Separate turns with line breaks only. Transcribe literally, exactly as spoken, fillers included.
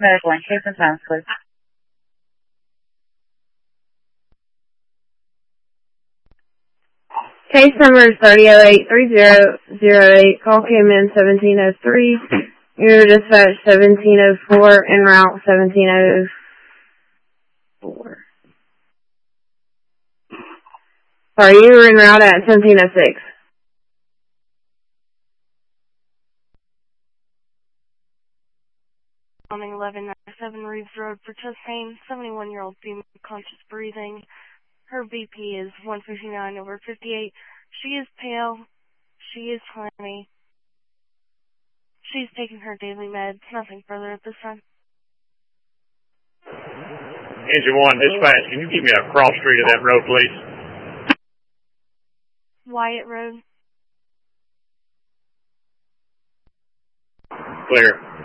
Medical and case and times, please.
Case number is thirty oh eight three zero zero eight. Call came in seventeen oh three. Your dispatch seventeen oh four en route seventeen oh four. Sorry, you were en route at seventeen oh six.
Bombing eleven ninety-seven Reeves Road for chest pain, seventy-one-year-old female, conscious breathing. Her B P is one fifty-nine over fifty-eight. She is pale. She is clammy. She's taking her daily meds. Nothing further at this time.
Engine one, dispatch, can you give me a cross street of that road, please?
Wyatt Road.
Clear.